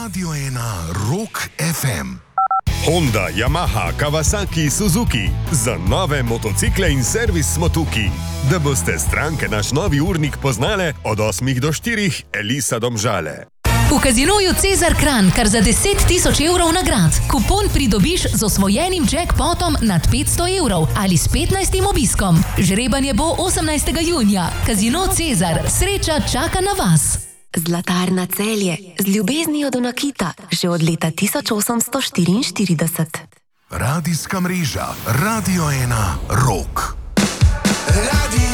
Radio 1 Rock FM. Honda, Yamaha, Kawasaki, Suzuki. Za nove motocikle in servis smo tukaj. Da boste stranke naš novi urnik poznale od 8 do 4, Elisa Domžale. V Casinoju Cezar Kranj kar za 10.000 evrov nagrad. Kupon pridobiš z osvojenim jackpotom nad 500 evrov ali s 15. obiskom. Žrebanje bo 18. junija. Casino Cezar. Sreča čaka na vas. Zlatarna Celje. Z ljubeznijo do nakita. Že od leta 1844. Radijska mreža Radio 1 Rock. Radio